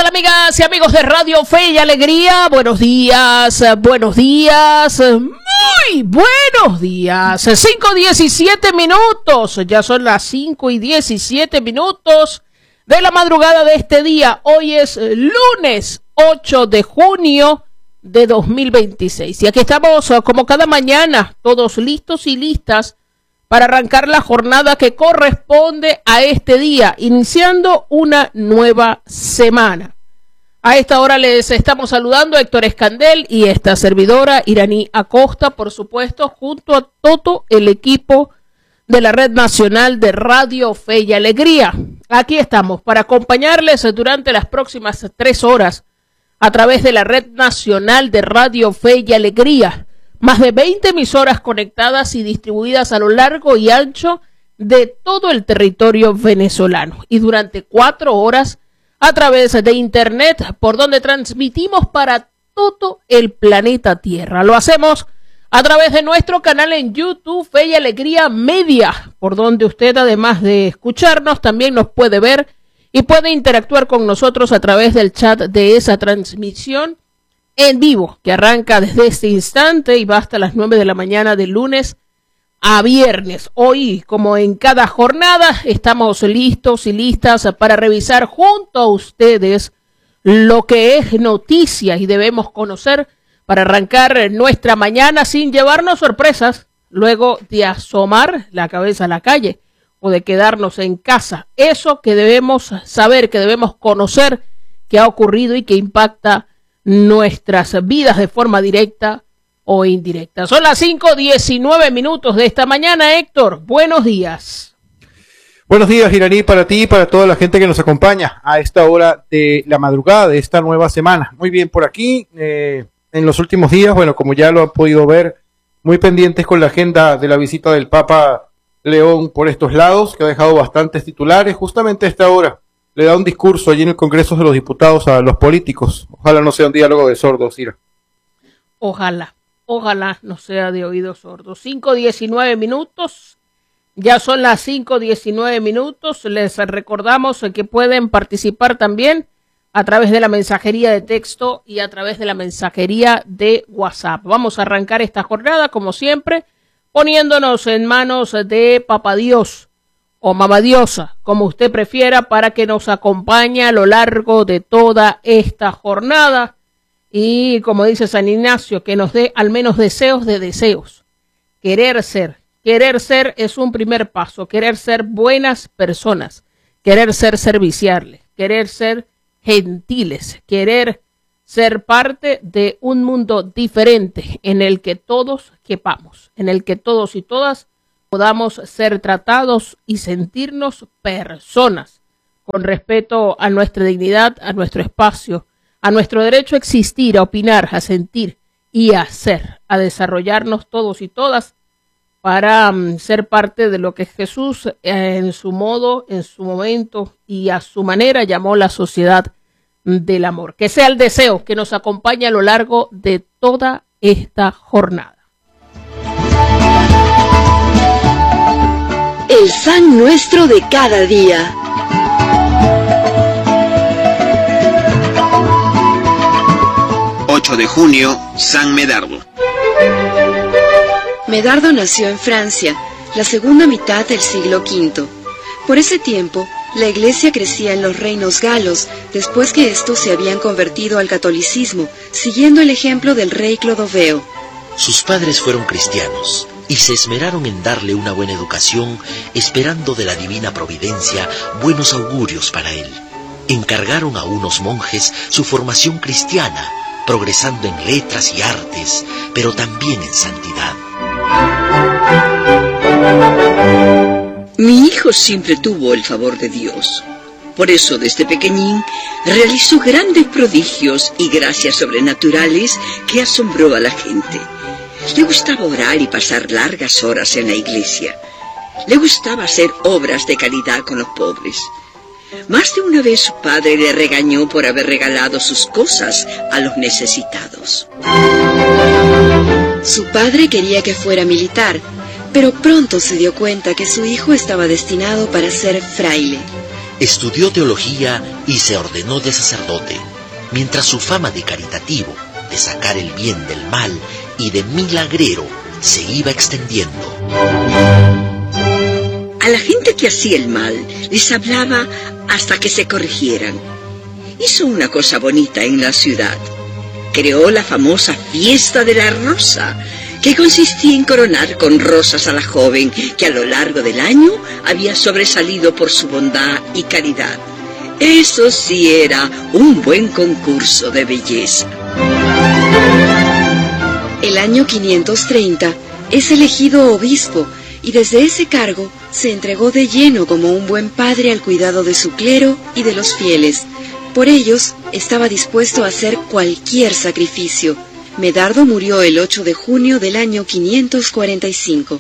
tal, amigas y amigos de Radio Fe y Alegría? Buenos días, muy buenos días. 5:17 minutos, ya son las 5:17 minutos de la madrugada de este día. Hoy es lunes 8 de junio de 2026. Y aquí estamos como cada mañana, todos listos y listas para arrancar la jornada que corresponde a este día, iniciando una nueva semana. A esta hora les estamos saludando a Héctor Escandel y esta servidora Iraní Acosta, por supuesto, junto a todo el equipo de la Red Nacional de Radio Fe y Alegría. Aquí estamos para acompañarles durante las próximas 3 horas a través de la Red Nacional de Radio Fe y Alegría. Más de 20 emisoras conectadas y distribuidas a lo largo y ancho de todo el territorio venezolano. Y durante 4 horas a través de internet, por donde transmitimos para todo el planeta Tierra. Lo hacemos a través de nuestro canal en YouTube, Fe y Alegría Media, por donde usted, además de escucharnos, también nos puede ver y puede interactuar con nosotros a través del chat de esa transmisión en vivo, que arranca desde este instante y va hasta las 9 de la mañana de lunes a viernes. Hoy, como en cada jornada, estamos listos y listas para revisar junto a ustedes lo que es noticia y debemos conocer para arrancar nuestra mañana sin llevarnos sorpresas luego de asomar la cabeza a la calle o de quedarnos en casa. Eso que debemos saber, que debemos conocer, que ha ocurrido y que impacta nuestras vidas de forma directa o indirecta. Son las 5:19 minutos de esta mañana. Héctor, buenos días. Buenos días, Iraní, para ti y para toda la gente que nos acompaña a esta hora de la madrugada de esta nueva semana. Muy bien, por aquí, en los últimos días, bueno, como ya lo han podido ver, muy pendientes con la agenda de la visita del Papa León por estos lados, que ha dejado bastantes titulares. Justamente a esta hora le da un discurso allí en el Congreso de los Diputados a los políticos. Ojalá no sea un diálogo de sordos, Ira. Ojalá no sea de oídos sordos. 5:19 minutos, ya son las 5:19 minutos. Les recordamos que pueden participar también a través de la mensajería de texto y a través de la mensajería de WhatsApp. Vamos a arrancar esta jornada, como siempre, poniéndonos en manos de Papá Dios o Mamá Diosa, como usted prefiera, para que nos acompañe a lo largo de toda esta jornada. Y como dice San Ignacio, que nos dé al menos deseos de deseos. Querer ser es un primer paso. Querer ser buenas personas. Querer ser serviciables. Querer ser gentiles. Querer ser parte de un mundo diferente en el que todos quepamos. En el que todos y todas podamos ser tratados y sentirnos personas, con respeto a nuestra dignidad, a nuestro espacio, a nuestro derecho a existir, a opinar, a sentir y a ser, a desarrollarnos todos y todas para ser parte de lo que Jesús en su modo, en su momento y a su manera llamó la sociedad del amor. Que sea el deseo que nos acompañe a lo largo de toda esta jornada. El San Nuestro de cada día. De junio, San Medardo. Medardo nació en Francia, la segunda mitad del siglo V. Por ese tiempo, la iglesia crecía en los reinos galos, después que estos se habían convertido al catolicismo, siguiendo el ejemplo del rey Clodoveo. Sus padres fueron cristianos y se esmeraron en darle una buena educación, esperando de la divina providencia buenos augurios para él. Encargaron a unos monjes su formación cristiana, progresando en letras y artes, pero también en santidad. Mi hijo siempre tuvo el favor de Dios. Por eso, desde pequeñín, realizó grandes prodigios y gracias sobrenaturales que asombró a la gente. Le gustaba orar y pasar largas horas en la iglesia. Le gustaba hacer obras de caridad con los pobres. Más de una vez su padre le regañó por haber regalado sus cosas a los necesitados. Su padre quería que fuera militar, pero pronto se dio cuenta que su hijo estaba destinado para ser fraile. Estudió teología y se ordenó de sacerdote, mientras su fama de caritativo, de sacar el bien del mal y de milagrero se iba extendiendo. A la gente que hacía el mal les hablaba hasta que se corrigieran. Hizo una cosa bonita en la ciudad. Creó la famosa fiesta de la rosa, que consistía en coronar con rosas a la joven que a lo largo del año había sobresalido por su bondad y caridad. Eso sí era un buen concurso de belleza. El año 530 es elegido obispo y desde ese cargo se entregó de lleno como un buen padre al cuidado de su clero y de los fieles. Por ellos estaba dispuesto a hacer cualquier sacrificio. Medardo murió el 8 de junio del año 545.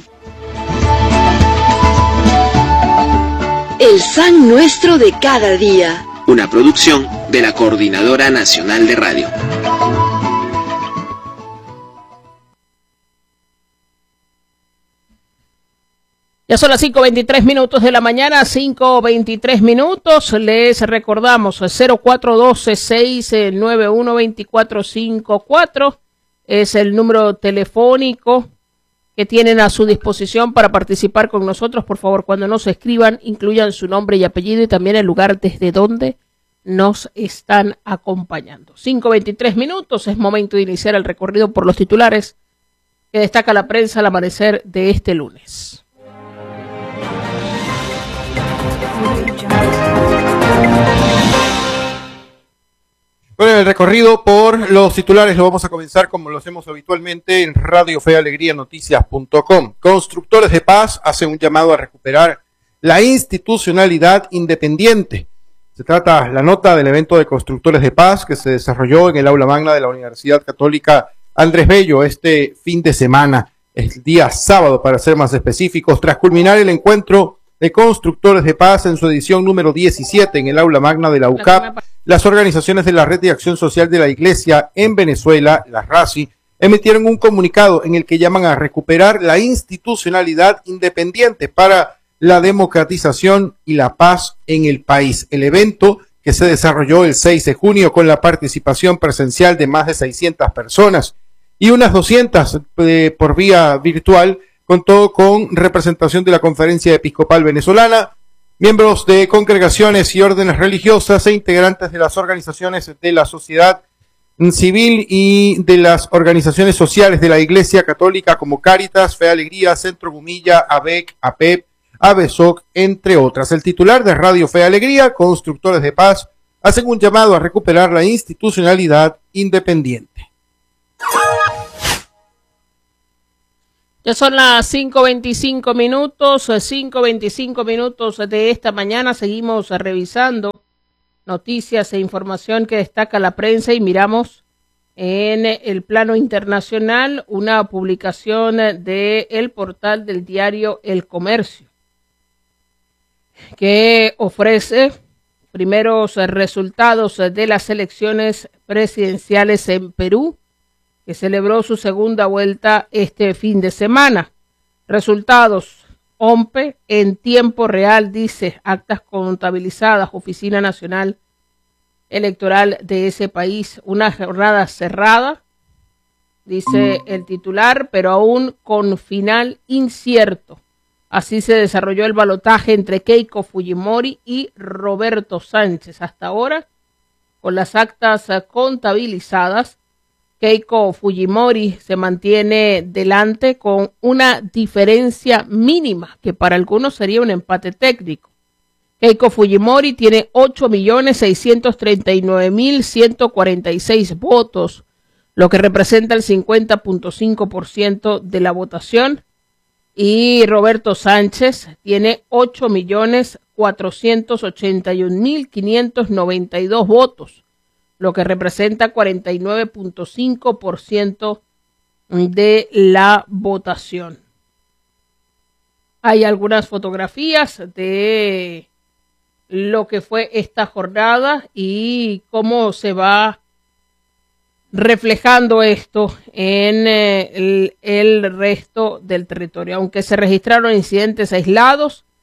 El San Nuestro de cada día. Una producción de la Coordinadora Nacional de Radio. Ya son las 5:23 de la mañana, 5:23. Les recordamos, 0412-691-2454 es el número telefónico que tienen a su disposición para participar con nosotros. Por favor, cuando nos escriban, incluyan su nombre y apellido y también el lugar desde donde nos están acompañando. 5:23, es momento de iniciar el recorrido por los titulares que destaca la prensa al amanecer de este lunes. Bueno, el recorrido por los titulares lo vamos a comenzar como lo hacemos habitualmente en Radio Fe Alegría Noticias.com. Constructores de Paz hace un llamado a recuperar la institucionalidad independiente. Se trata la nota del evento de Constructores de Paz que se desarrolló en el aula magna de la Universidad Católica Andrés Bello este fin de semana, el día sábado para ser más específicos, tras culminar el encuentro de Constructores de Paz en su edición número 17 en el aula magna de la UCAP. Las organizaciones de la Red de Acción Social de la Iglesia en Venezuela, la RACI, emitieron un comunicado en el que llaman a recuperar la institucionalidad independiente para la democratización y la paz en el país. El evento, que se desarrolló el 6 de junio con la participación presencial de más de 600 personas y unas 200 por vía virtual, contó con representación de la Conferencia Episcopal Venezolana, miembros de congregaciones y órdenes religiosas e integrantes de las organizaciones de la sociedad civil y de las organizaciones sociales de la Iglesia Católica como Cáritas, Fe Alegría, Centro Gumilla, ABEC, APEP, ABESOC, entre otras. El titular de Radio Fe Alegría, Constructores de Paz, hacen un llamado a recuperar la institucionalidad independiente. Ya son las 5:25 de esta mañana. Seguimos revisando noticias e información que destaca la prensa y miramos en el plano internacional una publicación del portal del diario El Comercio que ofrece primeros resultados de las elecciones presidenciales en Perú, que celebró su segunda vuelta este fin de semana. Resultados: OMPE en tiempo real, dice, actas contabilizadas, Oficina Nacional Electoral de ese país. Una jornada cerrada, dice el titular, pero aún con final incierto. Así se desarrolló el balotaje entre Keiko Fujimori y Roberto Sánchez. Hasta ahora, con las actas contabilizadas, Keiko Fujimori se mantiene delante con una diferencia mínima, que para algunos sería un empate técnico. Keiko Fujimori tiene 8.639.146 votos, lo que representa el 50.5% de la votación. Y Roberto Sánchez tiene 8.481.592 votos, lo que representa 49.5% de la votación. Hay algunas fotografías de lo que fue esta jornada y cómo se va reflejando esto en el resto del territorio. Aunque se registraron incidentes aislados,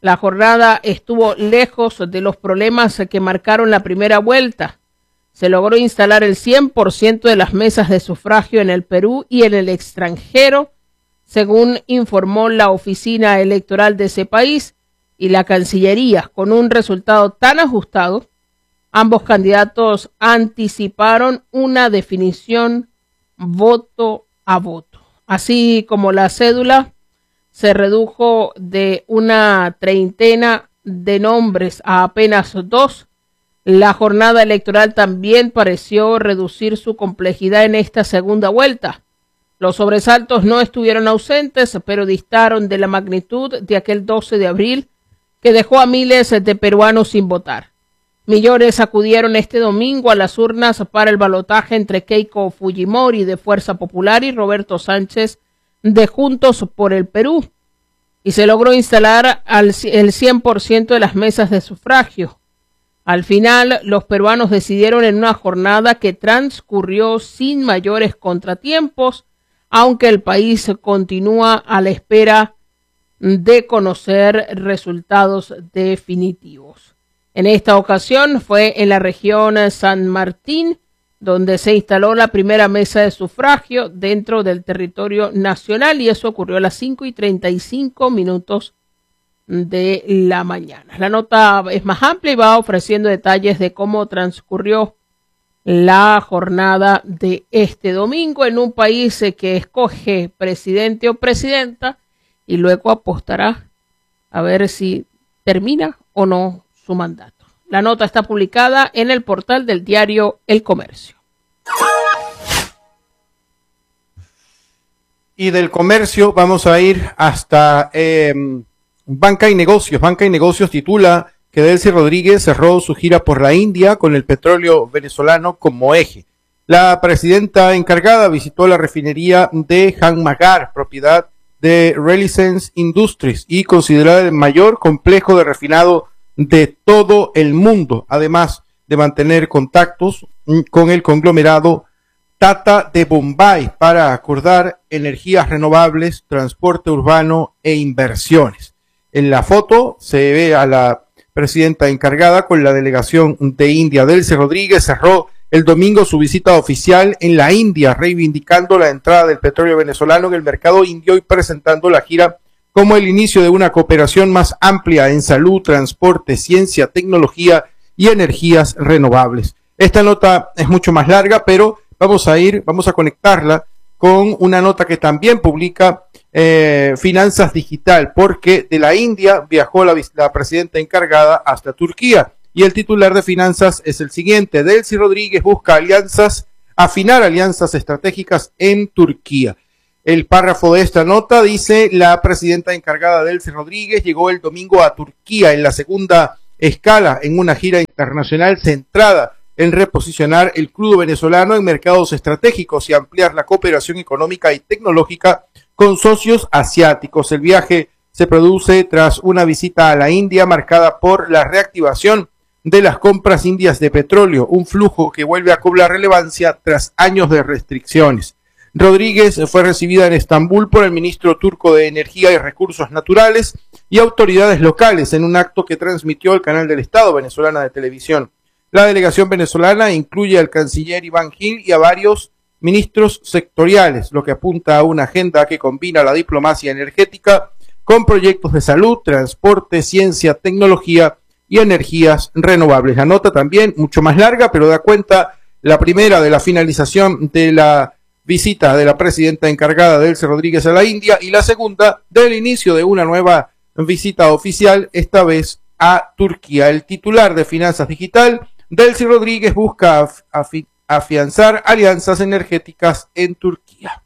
La jornada estuvo lejos de los problemas que marcaron la primera vuelta. Se logró instalar el 100% de las mesas de sufragio en el Perú y en el extranjero, según informó la oficina electoral de ese país y la Cancillería. Con un resultado tan ajustado, ambos candidatos anticiparon una definición voto a voto. Así como la cédula se redujo de una treintena de nombres a apenas 2, la jornada electoral también pareció reducir su complejidad en esta segunda vuelta. Los sobresaltos no estuvieron ausentes, pero distaron de la magnitud de aquel 12 de abril que dejó a miles de peruanos sin votar. Millones acudieron este domingo a las urnas para el balotaje entre Keiko Fujimori de Fuerza Popular y Roberto Sánchez de Juntos por el Perú, y se logró instalar el 100% de las mesas de sufragio. Al final, los peruanos decidieron en una jornada que transcurrió sin mayores contratiempos, aunque el país continúa a la espera de conocer resultados definitivos. En esta ocasión fue en la región San Martín, donde se instaló la primera mesa de sufragio dentro del territorio nacional, y eso ocurrió a las 5:35 de la mañana. La nota es más amplia y va ofreciendo detalles de cómo transcurrió la jornada de este domingo en un país que escoge presidente o presidenta y luego apostará a ver si termina o no su mandato. La nota está publicada en el portal del diario El Comercio. Y del Comercio vamos a ir hasta Banca y Negocios. Banca y Negocios titula que Delcy Rodríguez cerró su gira por la India con el petróleo venezolano como eje. La presidenta encargada visitó la refinería de Jamnagar, propiedad de Reliance Industries y considerada el mayor complejo de refinado de todo el mundo, además de mantener contactos con el conglomerado Tata de Bombay para acordar energías renovables, transporte urbano e inversiones. En la foto se ve a la presidenta encargada con la delegación de India. Delcy Rodríguez cerró el domingo su visita oficial en la India, reivindicando la entrada del petróleo venezolano en el mercado indio y presentando la gira como el inicio de una cooperación más amplia en salud, transporte, ciencia, tecnología y energías renovables. Esta nota es mucho más larga, pero vamos a conectarla con una nota que también publica Finanzas Digital, porque de la India viajó la presidenta encargada hasta Turquía, y el titular de Finanzas es el siguiente: Delcy Rodríguez busca afinar alianzas estratégicas en Turquía. El párrafo de esta nota dice: la presidenta encargada Delcy Rodríguez llegó el domingo a Turquía en la segunda escala en una gira internacional centrada en reposicionar el crudo venezolano en mercados estratégicos y ampliar la cooperación económica y tecnológica con socios asiáticos. El viaje se produce tras una visita a la India marcada por la reactivación de las compras indias de petróleo, un flujo que vuelve a cobrar relevancia tras años de restricciones. Rodríguez fue recibida en Estambul por el ministro turco de Energía y Recursos Naturales y autoridades locales en un acto que transmitió el canal del Estado venezolana de televisión. La delegación venezolana incluye al canciller Iván Gil y a varios ministros sectoriales, lo que apunta a una agenda que combina la diplomacia energética con proyectos de salud, transporte, ciencia, tecnología y energías renovables. La nota también mucho más larga, pero da cuenta la primera de la finalización de la visita de la presidenta encargada Delcy Rodríguez a la India y la segunda del inicio de una nueva visita oficial, esta vez a Turquía. El titular de Finanzas Digital: Delcy Rodríguez busca afianzar alianzas energéticas en Turquía.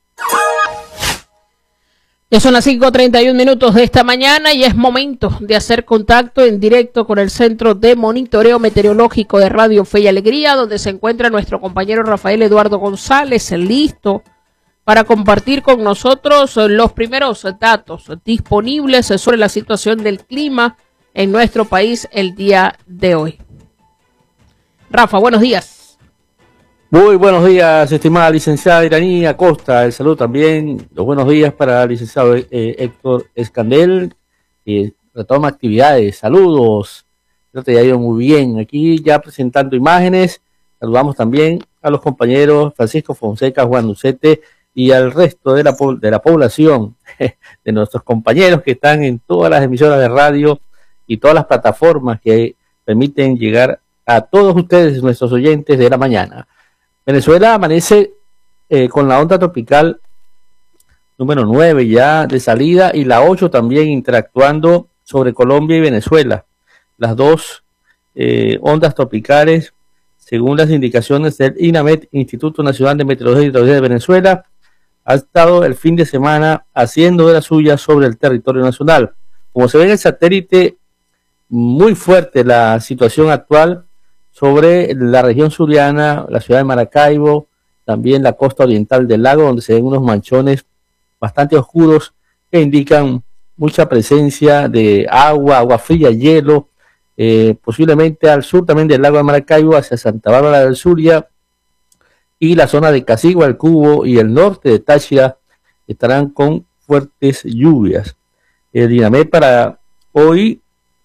Ya son las 5:31 de esta mañana y es momento de hacer contacto en directo con el Centro de Monitoreo Meteorológico de Radio Fe y Alegría, donde se encuentra nuestro compañero Rafael Eduardo González, listo para compartir con nosotros los primeros datos disponibles sobre la situación del clima en nuestro país el día de hoy. Rafa, buenos días. Muy buenos días, estimada licenciada Iraní Acosta. El saludo también, los buenos días para el licenciado Héctor Escandel, que retoma actividades. Saludos. Creo que te ha ido muy bien. Aquí ya presentando imágenes. Saludamos también a los compañeros Francisco Fonseca, Juan Lucete y al resto de la población, de nuestros compañeros que están en todas las emisoras de radio y todas las plataformas que permiten llegar a todos ustedes, nuestros oyentes de la mañana. Venezuela amanece con la onda tropical número 9 ya de salida y la 8 también interactuando sobre Colombia y Venezuela. Las dos ondas tropicales, según las indicaciones del INAMET, Instituto Nacional de Meteorología y Hidrología de Venezuela, ha estado el fin de semana haciendo de la suya sobre el territorio nacional. Como se ve en el satélite, muy fuerte la situación actual sobre la región zuliana, la ciudad de Maracaibo, también la costa oriental del lago, donde se ven unos manchones bastante oscuros que indican mucha presencia de agua fría, hielo, posiblemente al sur también del lago de Maracaibo, hacia Santa Bárbara del Zulia, y la zona de Casigua, el Cubo y el norte de Táchira estarán con fuertes lluvias. El INAMET para hoy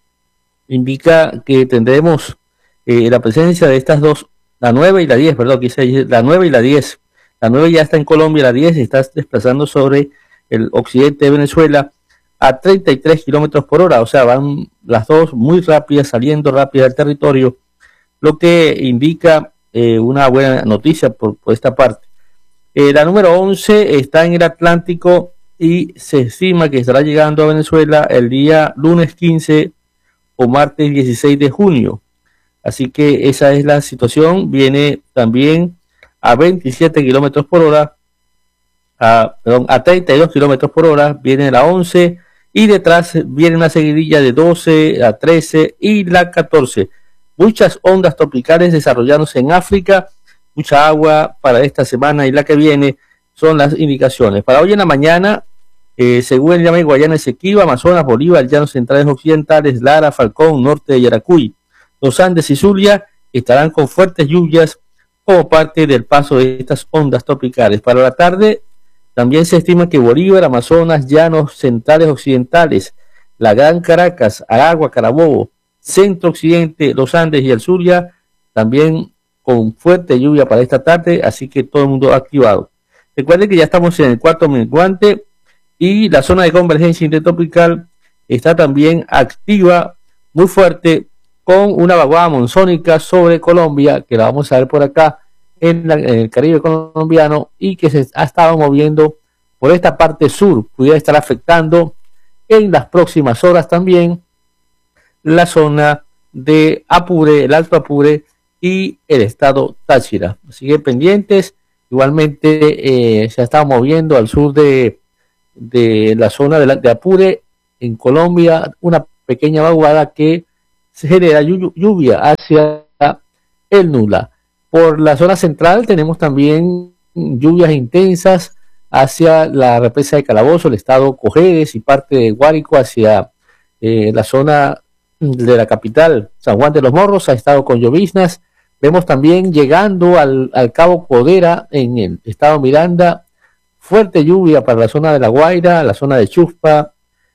indica que tendremos la presencia de estas dos, la 9 y la 10, perdón, quise la 9 y la 10. La 9 ya está en Colombia, la 10 se está desplazando sobre el occidente de Venezuela a 33 kilómetros por hora, o sea, van las dos muy rápidas, saliendo rápidas del territorio, lo que indica una buena noticia por esta parte. La número 11 está en el Atlántico y se estima que estará llegando a Venezuela el día lunes 15 o martes 16 de junio. Así que esa es la situación. Viene también a 27 kilómetros por hora, a 32 kilómetros por hora, viene la 11 y detrás viene una seguidilla de 12, a 13 y la 14. Muchas ondas tropicales desarrollándose en África, mucha agua para esta semana y la que viene son las indicaciones. Para hoy en la mañana, según el llame Guayana Esequiba, Amazonas, Bolívar, Llanos Centrales Occidentales, Lara, Falcón, norte de Yaracuy, los Andes y Zulia estarán con fuertes lluvias como parte del paso de estas ondas tropicales. Para la tarde, también se estima que Bolívar, Amazonas, Llanos Centrales Occidentales, la Gran Caracas, Aragua, Carabobo, Centro Occidente, los Andes y el Zulia, también con fuerte lluvia para esta tarde, así que todo el mundo activado. Recuerden que ya estamos en el cuarto menguante y la zona de convergencia intertropical está también activa, muy fuerte, con una vaguada monzónica sobre Colombia, que la vamos a ver por acá en el Caribe colombiano y que se ha estado moviendo por esta parte sur, pudiera estar afectando en las próximas horas también la zona de Apure, el Alto Apure y el estado Táchira. Así que pendientes, igualmente se ha estado moviendo al sur de la zona de Apure en Colombia, una pequeña vaguada que se genera lluvia hacia el Nula. Por la zona central tenemos también lluvias intensas hacia la represa de Calabozo, el estado Cojedes y parte de Guárico hacia la zona de la capital, San Juan de los Morros, ha estado con lloviznas. Vemos también llegando al Cabo Codera en el estado Miranda, fuerte lluvia para la zona de La Guaira, la zona de Chuspa,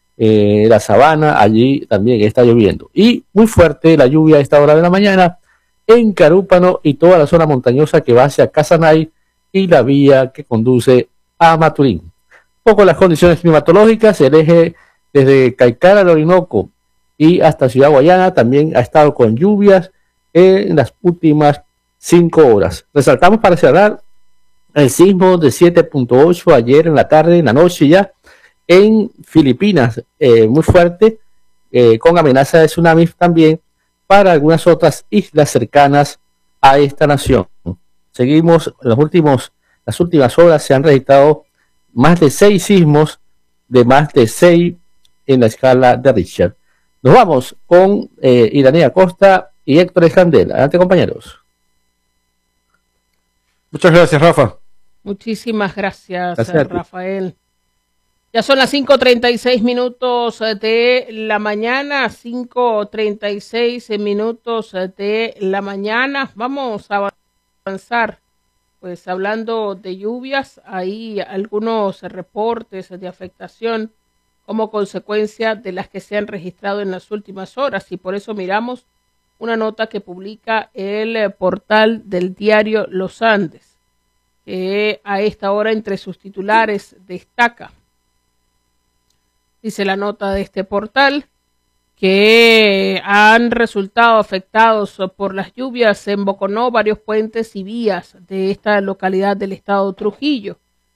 la Sabana, allí también está lloviendo. Y muy fuerte la lluvia a esta hora de la mañana en Carúpano y toda la zona montañosa que va hacia Casanay y la vía que conduce a Maturín. Un poco las condiciones climatológicas, el eje desde Caicara al Orinoco y hasta Ciudad Guayana también ha estado con lluvias en las últimas 5 horas. Resaltamos para cerrar el sismo de 7.8 ayer en la tarde, en la noche ya, en Filipinas, muy fuerte, con amenaza de tsunamis también para algunas otras islas cercanas a esta nación. Seguimos, las últimas horas se han registrado más de 6 sismos de más de 6 en la escala de Richter. Nos vamos con Iranía Costa y Héctor Escandel. Adelante, compañeros. Muchas gracias, Rafa. Muchísimas gracias Rafael. Ya son las 5:36 minutos de la mañana, 5:36 minutos de la mañana. Vamos a avanzar, pues hablando de lluvias, hay algunos reportes de afectación como consecuencia de las que se han registrado en las últimas horas, y por eso miramos una nota que publica el portal del diario Los Andes, que a esta hora entre sus titulares destaca, dice la nota de este portal, que han resultado afectados por las lluvias en Boconó varios puentes y vías de esta localidad del estado Trujillo.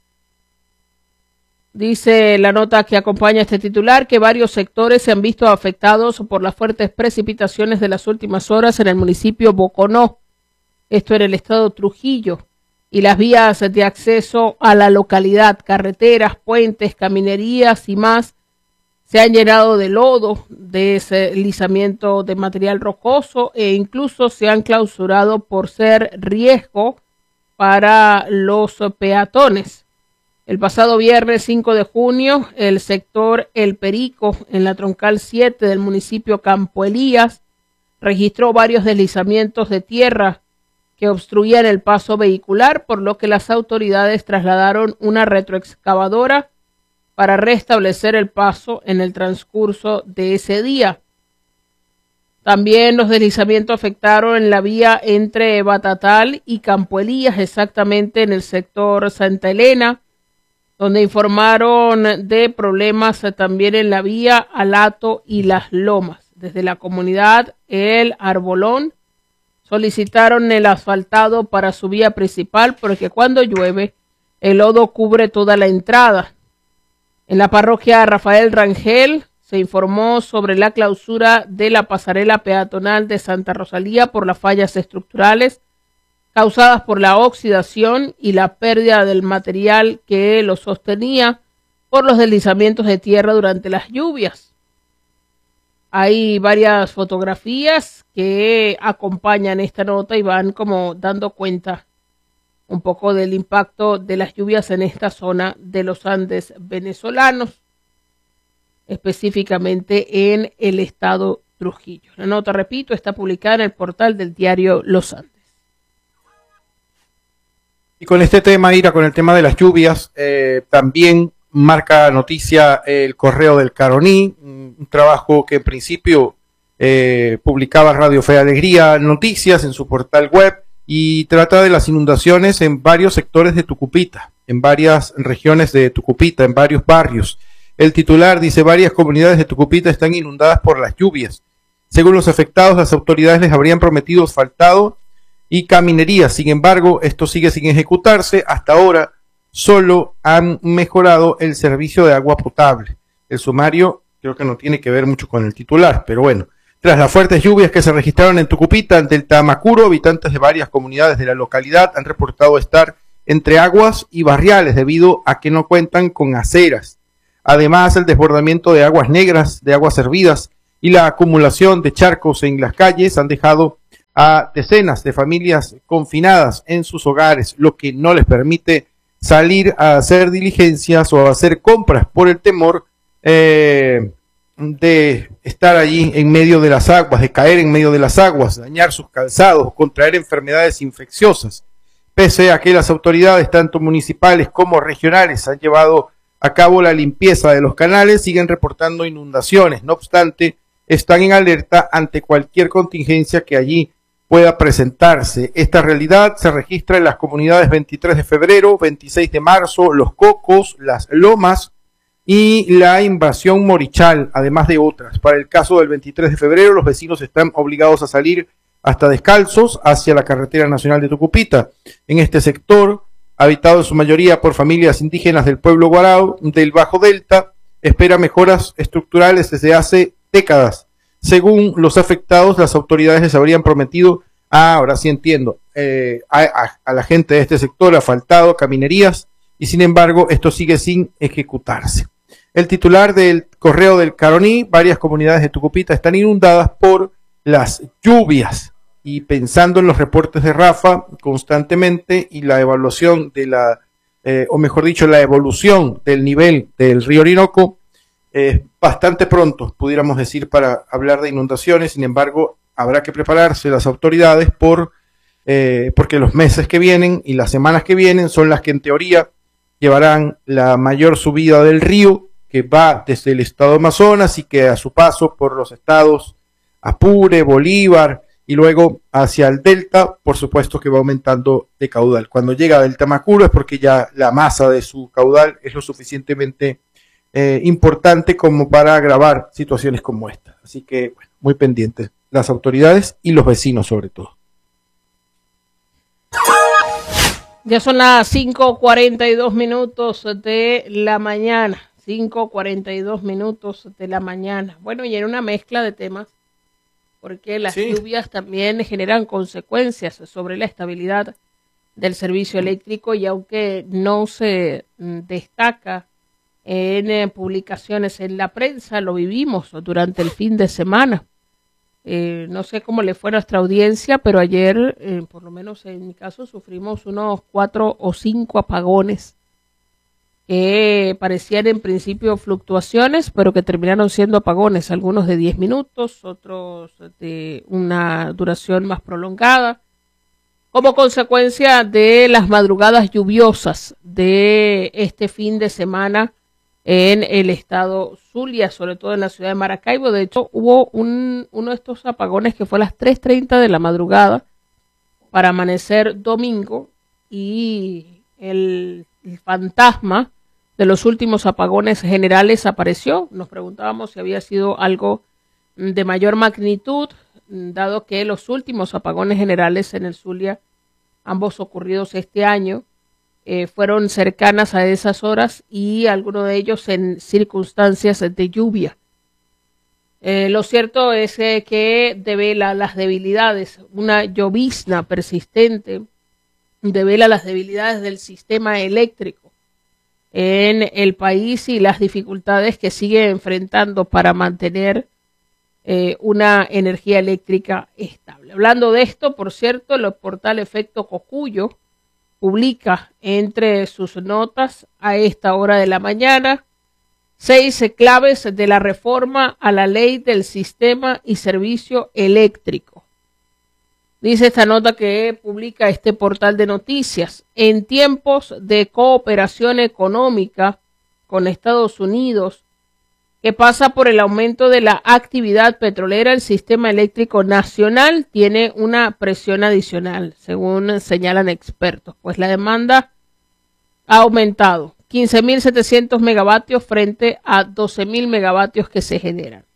Dice la nota que acompaña este titular que varios sectores se han visto afectados por las fuertes precipitaciones de las últimas horas en el municipio Boconó, esto en el estado Trujillo, y las vías de acceso a la localidad, carreteras, puentes, caminerías y más, se han llenado de lodo, de deslizamiento de material rocoso e incluso se han clausurado por ser riesgo para los peatones. El pasado viernes 5 de junio, el sector El Perico, en la troncal 7 del municipio Campo Elías, registró varios deslizamientos de tierra que obstruían el paso vehicular, por lo que las autoridades trasladaron una retroexcavadora para restablecer el paso en el transcurso de ese día. También los deslizamientos afectaron en la vía entre Batatal y Campo Elías, exactamente en el sector Santa Elena, donde informaron de problemas también en la vía Alato y Las Lomas. Desde la comunidad El Arbolón solicitaron el asfaltado para su vía principal porque cuando llueve el lodo cubre toda la entrada. En la parroquia Rafael Rangel se informó sobre la clausura de la pasarela peatonal de Santa Rosalía por las fallas estructurales causadas por la oxidación y la pérdida del material que lo sostenía por los deslizamientos de tierra durante las lluvias. Hay varias fotografías que acompañan esta nota y van como dando cuenta un poco del impacto de las lluvias en esta zona de los Andes venezolanos, específicamente en el estado Trujillo. La nota, repito, está publicada en el portal del diario Los Andes. Y con este tema, Ira, con el tema de las lluvias, también marca noticia el Correo del Caroní, un trabajo que en principio publicaba Radio Fe Alegría Noticias en su portal web y trata de las inundaciones en varios sectores de Tucupita, en varias regiones de Tucupita, en varios barrios. El titular dice: varias comunidades de Tucupita están inundadas por las lluvias. Según los afectados, las autoridades les habrían prometido asfaltado y caminería. Sin embargo, esto sigue sin ejecutarse. Hasta ahora solo han mejorado el servicio de agua potable. El sumario creo que no tiene que ver mucho con el titular, pero bueno. Tras las fuertes lluvias que se registraron en Tucupita, ante el Tamacuro, habitantes de varias comunidades de la localidad han reportado estar entre aguas y barriales debido a que no cuentan con aceras. Además, el desbordamiento de aguas negras, de aguas hervidas y la acumulación de charcos en las calles han dejado a decenas de familias confinadas en sus hogares, lo que no les permite salir a hacer diligencias o a hacer compras por el temor de estar allí en medio de las aguas, de caer en medio de las aguas, dañar sus calzados, contraer enfermedades infecciosas. Pese a que las autoridades, tanto municipales como regionales, han llevado a cabo la limpieza de los canales, siguen reportando inundaciones. No obstante, están en alerta ante cualquier contingencia que allí pueda presentarse. Esta realidad se registra en las comunidades 23 de febrero, 26 de marzo, Los Cocos, Las Lomas y la Invasión Morichal, además de otras. Para el caso del 23 de febrero, los vecinos están obligados a salir hasta descalzos hacia la carretera nacional de Tucupita. En este sector, habitado en su mayoría por familias indígenas del pueblo Guarao del Bajo Delta, espera mejoras estructurales desde hace décadas. Según los afectados, las autoridades les habrían prometido, ahora sí entiendo, a la gente de este sector asfaltado, caminerías, y sin embargo esto sigue sin ejecutarse. El titular del Correo del Caroní: varias comunidades de Tucupita están inundadas por las lluvias. Y pensando en los reportes de Rafa constantemente y la evaluación de la, o mejor dicho, la evolución del nivel del río Orinoco, bastante pronto, pudiéramos decir, para hablar de inundaciones. Sin embargo, habrá que prepararse las autoridades porque los meses que vienen y las semanas que vienen son las que en teoría llevarán la mayor subida del río, que va desde el estado de Amazonas y que a su paso por los estados Apure, Bolívar y luego hacia el delta, por supuesto que va aumentando de caudal. Cuando llega a Delta Macuro es porque ya la masa de su caudal es lo suficientemente importante como para agravar situaciones como esta. Así que, bueno, muy pendientes las autoridades y los vecinos sobre todo. Ya son las 5:42 de la mañana. 5:42 de la mañana. Bueno, y en una mezcla de temas, porque las lluvias también generan consecuencias sobre la estabilidad del servicio eléctrico, y aunque no se destaca en publicaciones en la prensa, lo vivimos durante el fin de semana. No sé cómo le fue a nuestra audiencia, pero ayer, por lo menos en mi caso, sufrimos unos 4 o 5 apagones que parecían en principio fluctuaciones, pero que terminaron siendo apagones, algunos de 10 minutos, otros de una duración más prolongada, como consecuencia de las madrugadas lluviosas de este fin de semana en el estado Zulia, sobre todo en la ciudad de Maracaibo. De hecho, hubo uno de estos apagones que fue a las 3:30 de la madrugada para amanecer domingo, y el fantasma de los últimos apagones generales apareció. Nos preguntábamos si había sido algo de mayor magnitud, dado que los últimos apagones generales en el Zulia, ambos ocurridos este año, fueron cercanas a esas horas, y algunos de ellos en circunstancias de lluvia. Lo cierto es que devela las debilidades, una llovizna persistente devela las debilidades del sistema eléctrico en el país y las dificultades que sigue enfrentando para mantener una energía eléctrica estable. Hablando de esto, por cierto, el portal Efecto Cocuyo publica entre sus notas a esta hora de la mañana 6 claves de la reforma a la ley del sistema y servicio eléctrico. Dice esta nota que publica este portal de noticias: en tiempos de cooperación económica con Estados Unidos, que pasa por el aumento de la actividad petrolera, el sistema eléctrico nacional tiene una presión adicional, según señalan expertos, pues la demanda ha aumentado 15.700 megavatios frente a 12.000 megavatios que se generan.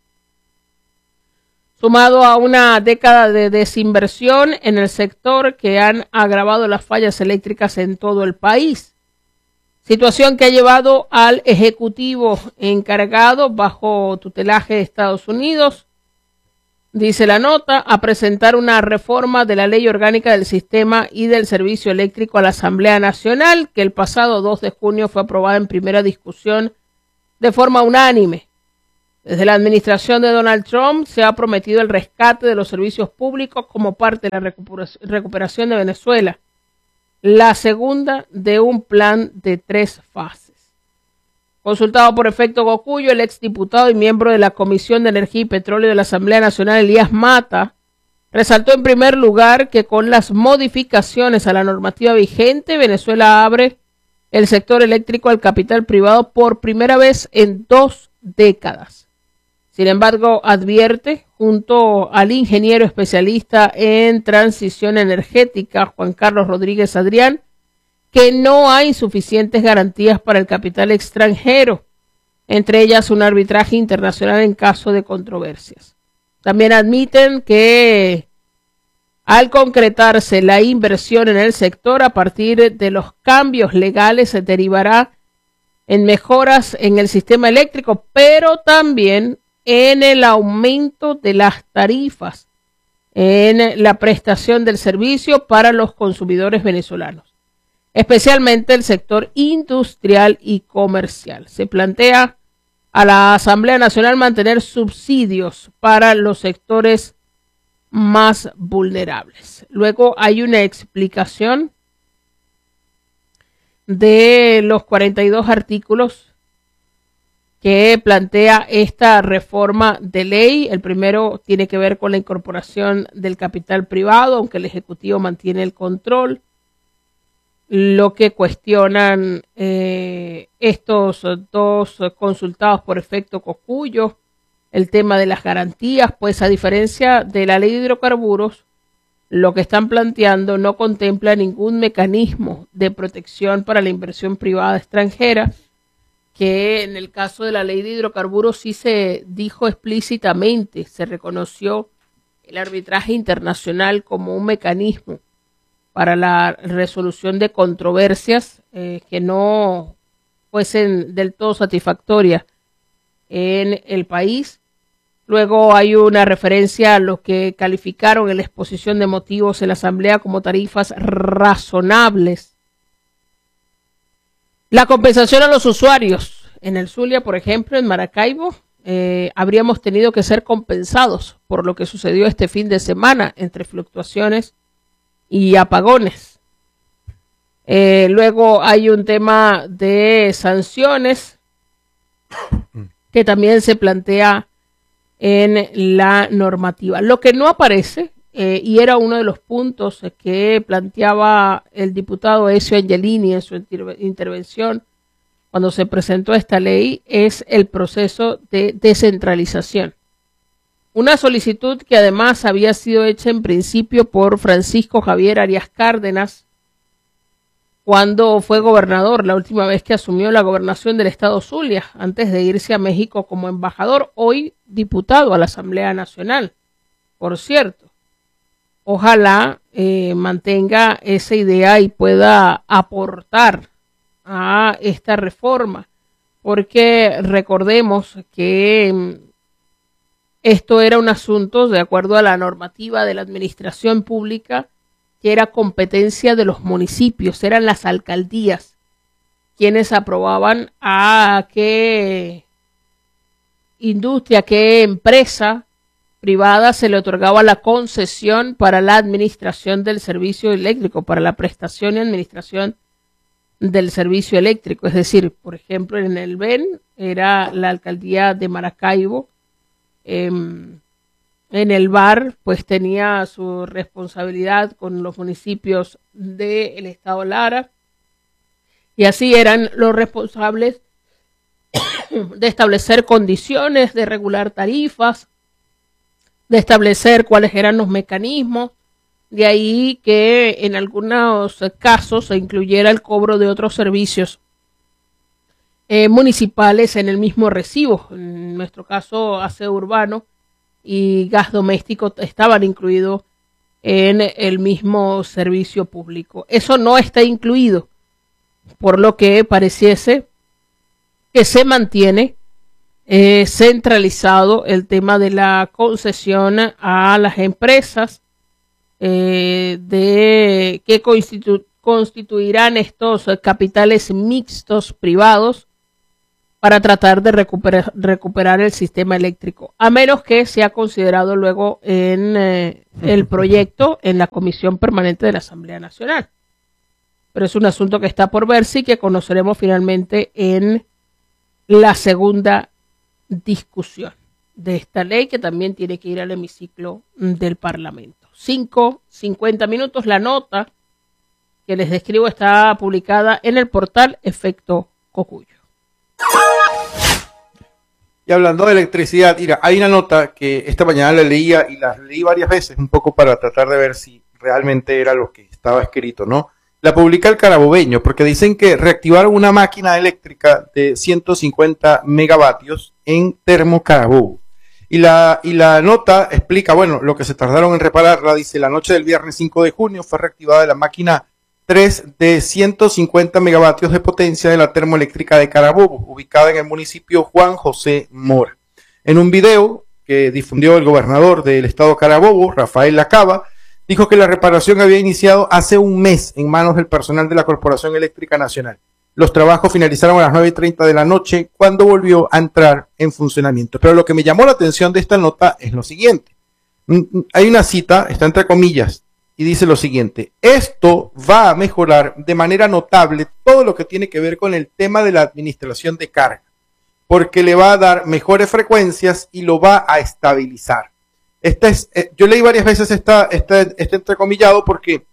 Sumado a una década de desinversión en el sector que han agravado las fallas eléctricas en todo el país. Situación que ha llevado al Ejecutivo encargado, bajo tutelaje de Estados Unidos, dice la nota, a presentar una reforma de la Ley Orgánica del Sistema y del Servicio Eléctrico a la Asamblea Nacional, que el pasado 2 de junio fue aprobada en primera discusión de forma unánime. Desde la administración de Donald Trump se ha prometido el rescate de los servicios públicos como parte de la recuperación de Venezuela, la segunda de un plan de 3 fases. Consultado por Efecto Cocuyo, el exdiputado y miembro de la Comisión de Energía y Petróleo de la Asamblea Nacional, Elías Mata, resaltó en primer lugar que con las modificaciones a la normativa vigente, Venezuela abre el sector eléctrico al capital privado por primera vez en 2 décadas. Sin embargo, advierte, junto al ingeniero especialista en transición energética, Juan Carlos Rodríguez Adrián, que no hay suficientes garantías para el capital extranjero, entre ellas un arbitraje internacional en caso de controversias. También admiten que al concretarse la inversión en el sector a partir de los cambios legales se derivará en mejoras en el sistema eléctrico, pero también en el aumento de las tarifas en la prestación del servicio para los consumidores venezolanos, especialmente el sector industrial y comercial. Se plantea a la Asamblea Nacional mantener subsidios para los sectores más vulnerables. Luego hay una explicación de los 42 artículos que plantea esta reforma de ley. El primero tiene que ver con la incorporación del capital privado, aunque el Ejecutivo mantiene el control. lo que cuestionan estos dos consultados por efecto Cocuyo, el tema de las garantías, pues a diferencia de la ley de hidrocarburos, lo que están planteando no contempla ningún mecanismo de protección para la inversión privada extranjera, que en el caso de la ley de hidrocarburos sí se dijo explícitamente, se reconoció el arbitraje internacional como un mecanismo para la resolución de controversias que no fuesen del todo satisfactorias en el país. Luego hay una referencia a lo que calificaron en la exposición de motivos en la Asamblea como tarifas razonables. La compensación a los usuarios. En el Zulia, por ejemplo, en Maracaibo, habríamos tenido que ser compensados por lo que sucedió este fin de semana entre fluctuaciones y apagones. Luego hay un tema de sanciones que también se plantea en la normativa. Lo que no aparece, y era uno de los puntos que planteaba el diputado Ezio Angelini en su intervención cuando se presentó esta ley, es el proceso de descentralización. Una solicitud que además había sido hecha en principio por Francisco Javier Arias Cárdenas cuando fue gobernador, la última vez que asumió la gobernación del estado Zulia, antes de irse a México como embajador, hoy diputado a la Asamblea Nacional. Por cierto, ojalá mantenga esa idea y pueda aportar a esta reforma, porque recordemos que esto era un asunto, de acuerdo a la normativa de la administración pública, que era competencia de los municipios, eran las alcaldías quienes aprobaban a qué industria, qué empresa privada se le otorgaba la concesión para la administración del servicio eléctrico, para la prestación y administración del servicio eléctrico. Es decir, por ejemplo, en el BEN era la alcaldía de Maracaibo, en el VAR, pues tenía su responsabilidad con los municipios del estado Lara, y así eran los responsables de establecer condiciones, de regular tarifas, de establecer cuáles eran los mecanismos, de ahí que en algunos casos se incluyera el cobro de otros servicios municipales en el mismo recibo. En nuestro caso, aseo urbano y gas doméstico estaban incluidos en el mismo servicio público. Eso no está incluido, por lo que pareciese que se mantiene centralizado el tema de la concesión a las empresas de que constituirán estos capitales mixtos privados para tratar de recuperar el sistema eléctrico, a menos que sea considerado luego en el proyecto en la Comisión Permanente de la Asamblea Nacional. Pero es un asunto que está por verse y que conoceremos finalmente en la segunda discusión de esta ley, que también tiene que ir al hemiciclo del Parlamento. 5:50. La nota que les describo está publicada en el portal Efecto Cocuyo. Y hablando de electricidad, mira, hay una nota que esta mañana la leía y la leí varias veces, un poco para tratar de ver si realmente era lo que estaba escrito, ¿no? La publica el Carabobeño, porque dicen que reactivaron una máquina eléctrica de 150 megavatios en Termo Carabobo. Y la nota explica, bueno, lo que se tardaron en repararla. Dice, la noche del viernes 5 de junio fue reactivada la máquina 3 de 150 megavatios de potencia de la termoeléctrica de Carabobo, ubicada en el municipio Juan José Mora. En un video que difundió el gobernador del estado Carabobo, Rafael Lacaba, dijo que la reparación había iniciado hace un mes en manos del personal de la Corporación Eléctrica Nacional. Los trabajos finalizaron a las 9:30 de la noche cuando volvió a entrar en funcionamiento. Pero lo que me llamó la atención de esta nota es lo siguiente. Hay una cita, está entre comillas, y dice lo siguiente: esto va a mejorar de manera notable todo lo que tiene que ver con el tema de la administración de carga, porque le va a dar mejores frecuencias y lo va a estabilizar. Yo leí varias veces este entrecomillado porque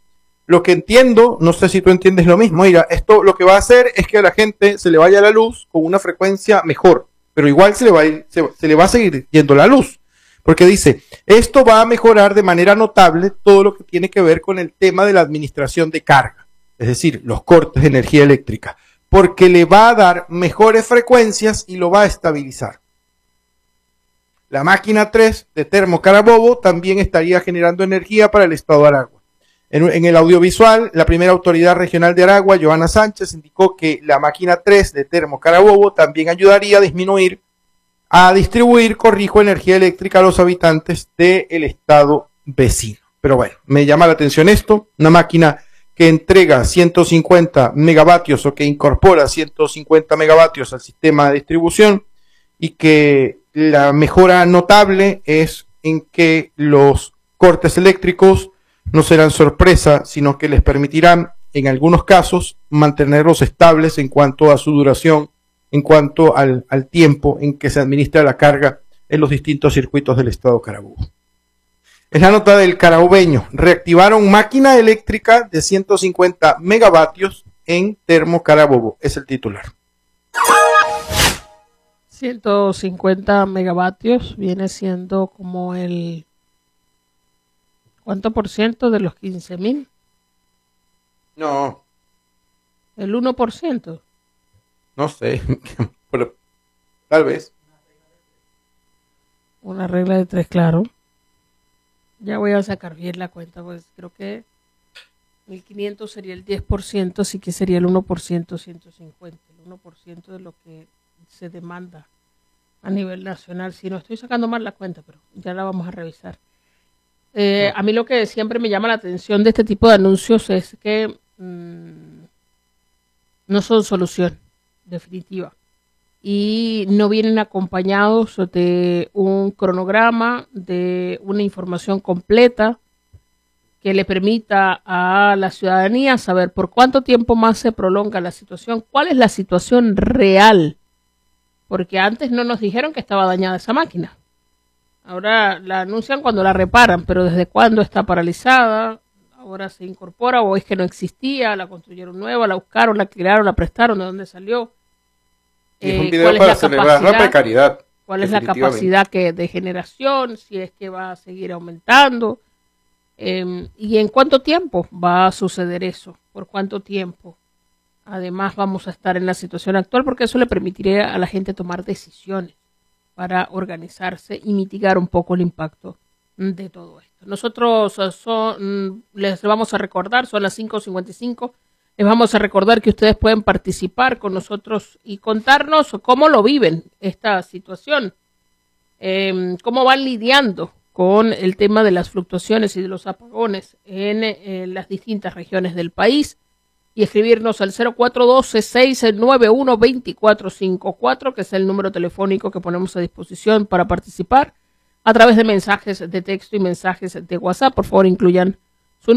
lo que entiendo, no sé si tú entiendes lo mismo, mira, esto lo que va a hacer es que a la gente se le vaya la luz con una frecuencia mejor, pero igual se le va a seguir yendo la luz, porque dice, esto va a mejorar de manera notable todo lo que tiene que ver con el tema de la administración de carga, es decir, los cortes de energía eléctrica, porque le va a dar mejores frecuencias y lo va a estabilizar. La máquina 3 de Termo Carabobo también estaría generando energía para el estado de Aragua. En el audiovisual, la primera autoridad regional de Aragua, Joana Sánchez, indicó que la máquina 3 de Termo Carabobo también ayudaría a distribuir, energía eléctrica a los habitantes del estado vecino. Pero bueno, me llama la atención esto, una máquina que entrega 150 megavatios o que incorpora 150 megavatios al sistema de distribución y que la mejora notable es en que los cortes eléctricos no serán sorpresa, sino que les permitirán, en algunos casos, mantenerlos estables en cuanto a su duración, en cuanto al tiempo en que se administra la carga en los distintos circuitos del estado Carabobo. Es la nota del carabobeño. Reactivaron máquina eléctrica de 150 megavatios en Termo Carabobo. Es el titular. 150 megavatios viene siendo como el... ¿Cuánto por ciento de los 15.000? No. ¿El 1%? No sé, pero tal vez. Una regla de 3, claro. Ya voy a sacar bien la cuenta, pues creo que 1.500 sería el 10%, así que sería el 1%, 150. El 1% de lo que se demanda a nivel nacional. Si no estoy sacando mal la cuenta, pero ya la vamos a revisar. A mí lo que siempre me llama la atención de este tipo de anuncios es que no son solución definitiva y no vienen acompañados de un cronograma, de una información completa que le permita a la ciudadanía saber por cuánto tiempo más se prolonga la situación, cuál es la situación real, porque antes no nos dijeron que estaba dañada esa máquina. Ahora la anuncian cuando la reparan, pero ¿desde cuándo está paralizada? Ahora se incorpora o es que no existía, la construyeron nueva, la buscaron, la alquilaron, la prestaron, ¿de dónde salió? Es un video para celebrar la precariedad. ¿Cuál es la capacidad de generación? Si es que va a seguir aumentando. ¿Y en cuánto tiempo va a suceder eso? ¿Por cuánto tiempo? Además vamos a estar en la situación actual porque eso le permitiría a la gente tomar decisiones para organizarse y mitigar un poco el impacto de todo esto. Nosotros les vamos a recordar, son las 5:55, les vamos a recordar que ustedes pueden participar con nosotros y contarnos cómo lo viven esta situación, cómo van lidiando con el tema de las fluctuaciones y de los apagones en las distintas regiones del país. Y escribirnos al 0412-691-2454, que es el número telefónico que ponemos a disposición para participar a través de mensajes de texto y mensajes de WhatsApp. Por favor, incluyan